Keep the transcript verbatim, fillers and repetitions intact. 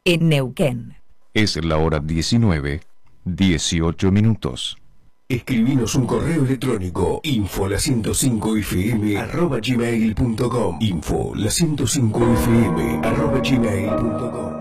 en Neuquén. Es la hora diecinueve, dieciocho minutos. Escribinos un correo electrónico info la ciento cinco f m arroba gmail punto com info la ciento cinco f m arroba gmail punto com.